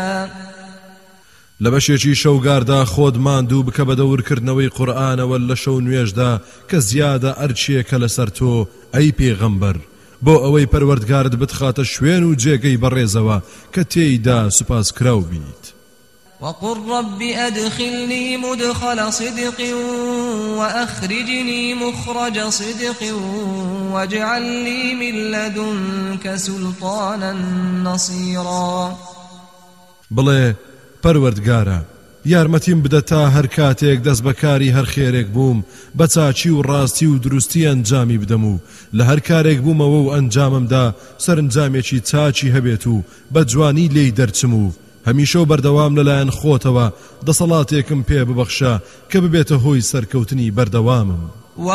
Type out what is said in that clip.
لبشێکی شەوگاردا خۆت ماندوو بکە بە دەورکردنەوەی قورئانەوە لە شەو نوێژدا کە زیادە ئەرچیەکە لەسەر تۆ ئەی پێغەمبەر بۆ ئەوەی پەروەردگارت بتخاتە شوێن و جێگەی بەڕێزەوە کە تێیدا سوپاسکراو بیت. وقل رب أدخلني مدخل صدق وأخرجني مخرج صدق واجعل لي من لدنك سلطانا نصيرا. بڵێ پەروەردگارە یارمەتیم بدە تا هەر کاتێک دەست بەکاری هەر خێرێک بووم بە چاچی و ڕاستی و دروستی ئەنجامی بدەم و لە هەر کارێک بوومەوە و ئەنجاممدا سەرنجامێکی چاچی هەبێت و بە جوانی لێی دەرچم و هەمیشە و بەردەوام لەلایەن خۆتەوە دەسەڵاتێکم پێ ببەخشە کە ببێتە هۆی سەرکەوتنی بەردەوامم.